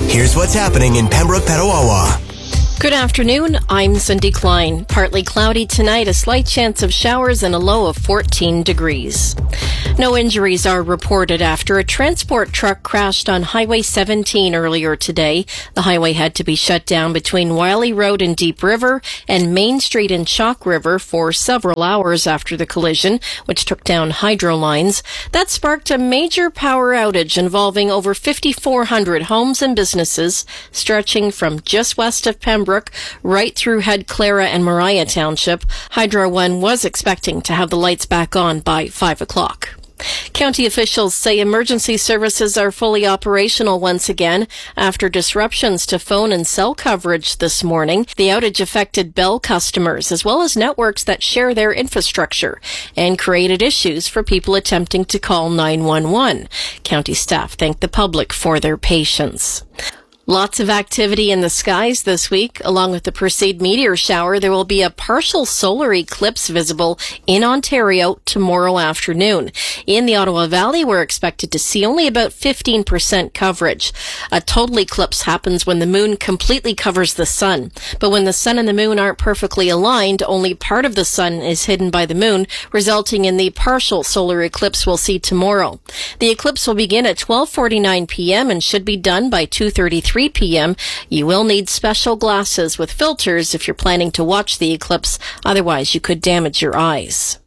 Here's what's happening in Pembroke, Petawawa. Good afternoon, I'm Cindy Klein. Partly cloudy tonight, a slight chance of showers and a low of 14 degrees. No injuries are reported after a transport truck crashed on Highway 17 earlier today. The highway had to be shut down between Wiley Road and Deep River and Main Street and Chalk River for several hours after the collision, which took down hydro lines. That sparked a major power outage involving over 5,400 homes and businesses, stretching from just west of Pembroke right through Head Clara and Mariah Township. Hydro One was expecting to have the lights back on by 5 o'clock. County officials say emergency services are fully operational once again after disruptions to phone and cell coverage this morning. The outage affected Bell customers as well as networks that share their infrastructure and created issues for people attempting to call 911. County staff thanked the public for their patience. Lots of activity in the skies this week. Along with the Perseid meteor shower, there will be a partial solar eclipse visible in Ontario tomorrow afternoon. In the Ottawa Valley, we're expected to see only about 15% coverage. A total eclipse happens when the moon completely covers the sun. But when the sun and the moon aren't perfectly aligned, only part of the sun is hidden by the moon, resulting in the partial solar eclipse we'll see tomorrow. The eclipse will begin at 12:49 p.m. and should be done by 2:33 p.m. You will need special glasses with filters if you're planning to watch the eclipse. Otherwise, you could damage your eyes.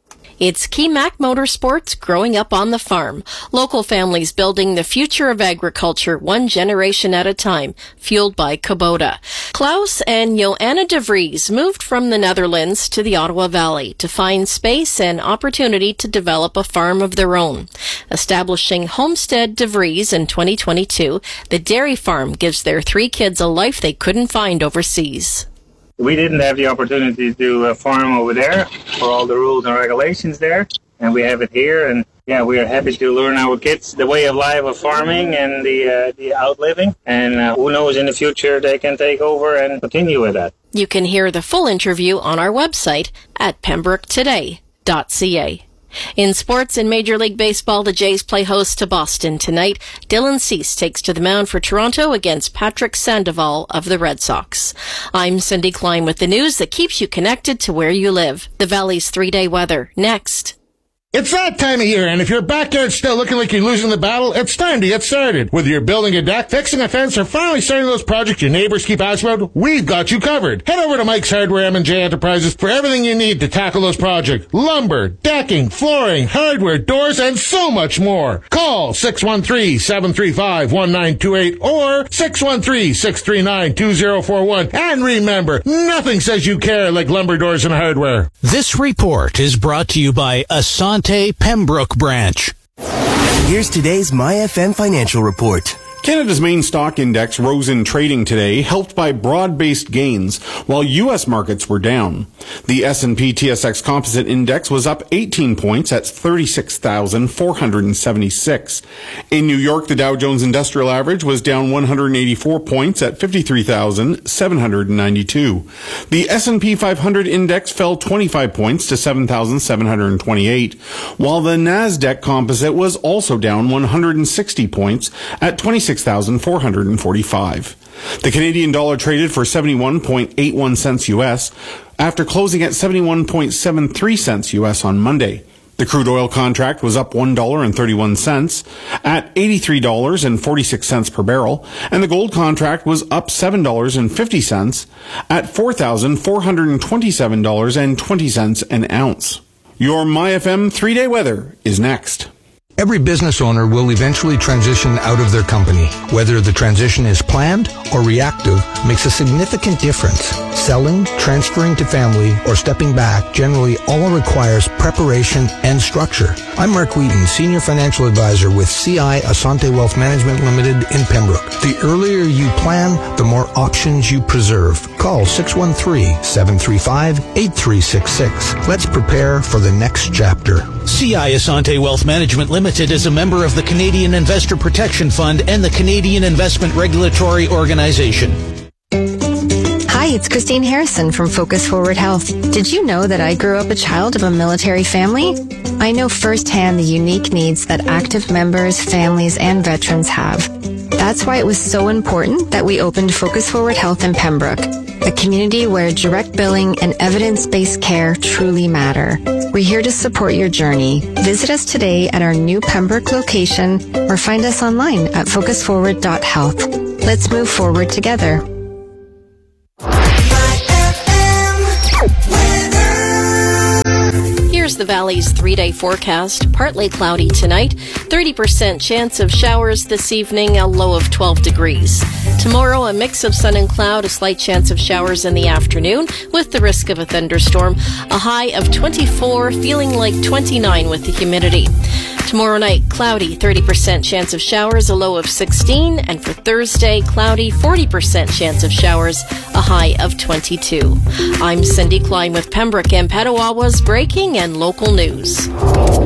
It's Keymac Motorsports growing up on the farm. Local families building the future of agriculture one generation at a time, fueled by Kubota. Klaus and Joanna de Vries moved from the Netherlands to the Ottawa Valley to find space and opportunity to develop a farm of their own. Establishing Homestead de Vries in 2022, the dairy farm gives their 3 kids a life they couldn't find overseas. We didn't have the opportunity to farm over there for all the rules and regulations there, and we have it here. And yeah, we are happy to learn our kids the way of life of farming and the outliving. And who knows, in the future they can take over and continue with that. You can hear the full interview on our website at pembroketoday.ca. In sports, in Major League Baseball, the Jays play host to Boston tonight. Dylan Cease takes to the mound for Toronto against Patrick Sandoval of the Red Sox. I'm Cindy Klein with the news that keeps you connected to where you live. The Valley's 3-day weather, next. It's that time of year, and if your backyard's still looking like you're losing the battle, it's time to get started. Whether you're building a deck, fixing a fence, or finally starting those projects your neighbors keep asking about, we've got you covered. Head over to Mike's Hardware M&J Enterprises for everything you need to tackle those projects. Lumber, decking, flooring, hardware, doors, and so much more. Call 613-735-1928 or 613-639-2041. And remember, nothing says you care like lumber, doors, and hardware. This report is brought to you by Asante Pembroke Branch. Here's today's MyFM Financial Report. Canada's main stock index rose in trading today, helped by broad-based gains, while U.S. markets were down. The S&P TSX Composite Index was up 18 points at 36,476. In New York, the Dow Jones Industrial Average was down 184 points at 53,792. The S&P 500 Index fell 25 points to 7,728, while the NASDAQ Composite was also down 160 points at 26,445. The Canadian dollar traded for 71.81 cents U.S. after closing at 71.73 cents U.S. on Monday. The crude oil contract was up $1.31 at $83.46 per barrel, and the gold contract was up $7.50 at $4,427.20 an ounce. Your MyFM 3-day weather is next. Every business owner will eventually transition out of their company. Whether the transition is planned or reactive makes a significant difference. Selling, transferring to family, or stepping back generally all requires preparation and structure. I'm Mark Wheaton, Senior Financial Advisor with CI Asante Wealth Management Limited in Pembroke. The earlier you plan, the more options you preserve. Call 613-735-8366. Let's prepare for the next chapter. CI Asante Wealth Management Limited is a member of the Canadian Investor Protection Fund and the Canadian Investment Regulatory Organization. Hi, it's Christine Harrison from Focus Forward Health. Did you know that I grew up a child of a military family? I know firsthand the unique needs that active members, families, and veterans have. That's why it was so important that we opened Focus Forward Health in Pembroke, a community where direct billing and evidence-based care truly matter. We're here to support your journey. Visit us today at our new Pembroke location or find us online at focusforward.health. Let's move forward together. Here's the Valley's 3-day forecast. Partly cloudy tonight, 30% chance of showers this evening, a low of 12 degrees. Tomorrow, a mix of sun and cloud, a slight chance of showers in the afternoon with the risk of a thunderstorm, a high of 24, feeling like 29 with the humidity. Tomorrow night, cloudy, 30% chance of showers, a low of 16. And for Thursday, cloudy, 40% chance of showers, a high of 22. I'm Cindy Klein with Pembroke and Petawawa's breaking and local news.